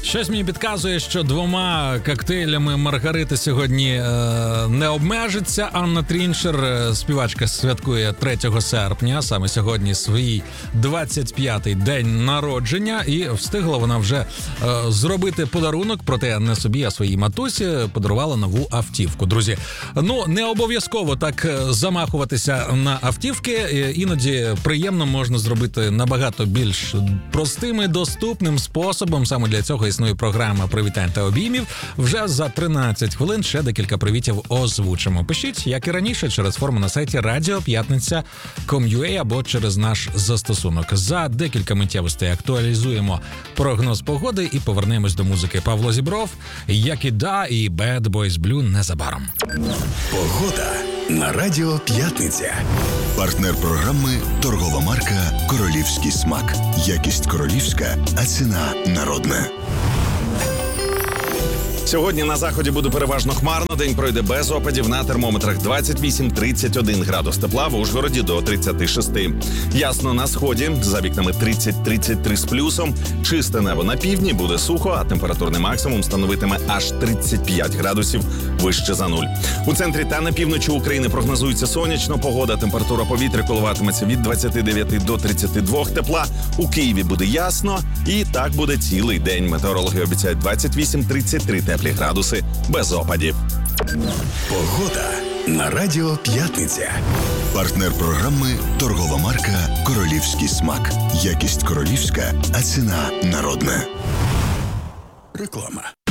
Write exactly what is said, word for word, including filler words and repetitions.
Щось мені підказує, що двома коктейлями Маргарити сьогодні е, не обмежиться. Анна Трінчер, співачка, святкує третього серпня, саме сьогодні, свій двадцять п'ятий день народження. І встигла вона вже е, зробити подарунок, проте не собі, а своїй матусі, подарувала нову автівку. Друзі, ну не обов'язково так замахуватися на автівки. Іноді приємно можна зробити набагато більш простим і доступним способом. Саме для цього існує програма привітань та обіймів. Вже за тринадцять хвилин ще декілька привітів озвучимо. Пишіть, як і раніше, через форму на сайті радіо п'ятниця крапка ком крапка ю а або через наш застосунок. За декілька миттєвостей актуалізуємо прогноз погоди і повернемось до музики. Павло Зібров, Якіда і Bad Boys Blue незабаром. Погода на радіо П'ятниця. Партнер програми торгова марка «Королівський смак». Якість королівська, а ціна народна. Сьогодні на заході буде переважно хмарно, день пройде без опадів, на термометрах двадцять вісім - тридцять один градус тепла, в Ужгороді до тридцять шість. Ясно на сході, за вікнами тридцять - тридцять три з плюсом, чисте небо на півдні, буде сухо, а температурний максимум становитиме аж тридцять п'ять градусів вище за нуль. У центрі та на півночі України прогнозується сонячно, погода, температура повітря коливатиметься від двадцяти дев'яти до тридцяти двох тепла, у Києві буде ясно і так буде цілий день. Метеорологи обіцяють двадцять вісім - тридцять три теплі градуси без опадів. Погода на радіо П'ятниця. Партнер програми торгова марка «Королівський смак». Якість королівська, а ціна народна. Реклама.